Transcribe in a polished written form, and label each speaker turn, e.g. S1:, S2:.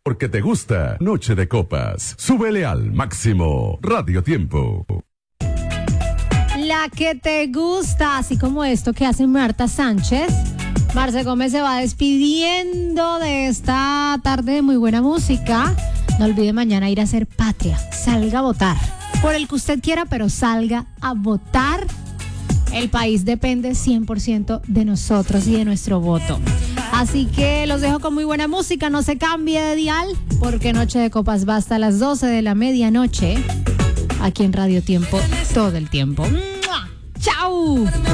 S1: Porque te gusta Noche de Copas. Súbele al máximo. Radio Tiempo.
S2: La que te gusta, así como esto que hace Marta Sánchez. Marce Gómez se va despidiendo de esta tarde de muy buena música. No olvide mañana ir a hacer patria. Salga a votar. Por el que usted quiera, pero salga a votar. El país depende 100% de nosotros y de nuestro voto. Así que los dejo con muy buena música. No se cambie de dial, porque Noche de Copas va hasta las 12 de la medianoche. Aquí en Radio Tiempo, todo el tiempo. ¡Mua! ¡Chao!